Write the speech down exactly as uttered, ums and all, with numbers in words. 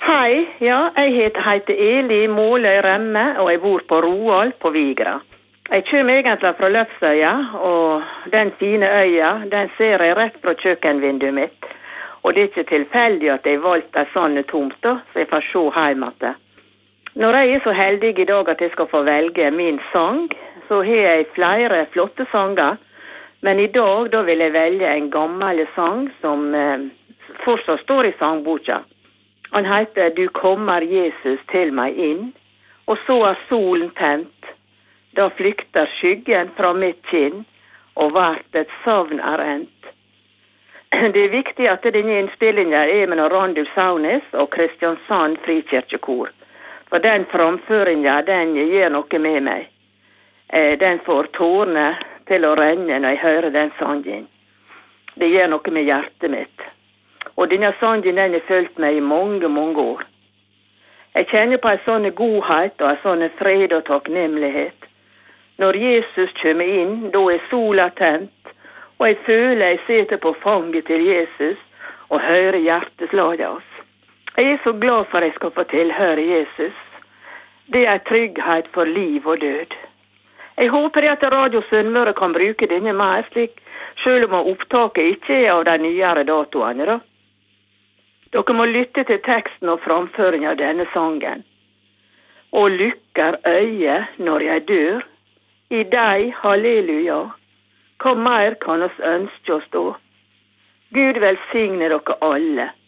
Hei, ja, jeg heter, heter Eli Måløy Remme, og jeg bor på Roald på Vigra. Jeg kommer egentlig fra Løfsøya, og den fine øya, den ser jeg rett fra kjøkkenvinduet mitt. Og det er ikke tilfeldig at jeg valgte en sånn tomt, da, så jeg får se hjemme til. Når jeg er så heldig i dag at jeg skal få velge min sang, så har jeg flere flotte sanger. Men i dag da vil jeg velge en gammel sang som eh, fortsatt står i sangboka. Han heter «Du kommer Jesus til meg inn», og så er solen tent. Da flykter skyggen fra mitt kinn, og hvert et savn er endt. Det er viktig at denne innspillingen er med Randulf Saunes og Kristiansand Frikirkekor. For den framføringen, den gjør noe med meg. Den får tårene til å renne når jeg hører den sangen. Det gjør noe med hjertet mitt. Og denne sangen den har fulgt meg i mange, mange år. Jeg kjenner på en sånn godhet og en sånn fred og takknemlighet. Når Jesus kommer inn, da er sola tent, og jeg føler jeg sitter på fanget til Jesus og hører hjerteslaget hans. Jeg er så glad for at jeg skal få tilhøre Jesus. Det er trygghet for liv og død. Jeg håper at Radio Sunnmøre kan bruke denne mer slik, selv om opptaket ikke er av de nyere datoene da. Dere må lytte til teksten og framføringen av denne sangen. Og lykker øye når jeg dør, i deg, halleluja. Hva mer kan oss ønske å stå? Gud velsigne dere alle.